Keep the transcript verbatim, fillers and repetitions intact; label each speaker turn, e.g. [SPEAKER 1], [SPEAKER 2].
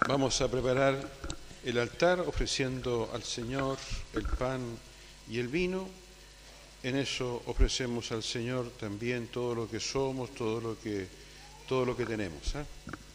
[SPEAKER 1] Vamos a preparar el altar ofreciendo al Señor el pan y el vino. En eso ofrecemos al Señor también todo lo que somos, todo lo que, todo lo que tenemos, ¿eh?